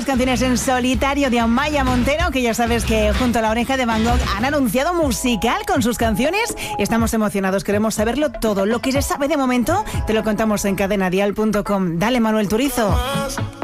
las canciones en solitario de Amaya Montero, que ya sabes que junto a La Oreja de Van Gogh han anunciado musical con sus canciones. Estamos emocionados, queremos saberlo todo. Lo que se sabe de momento te lo contamos en cadenadial.com. Dale, Manuel Turizo.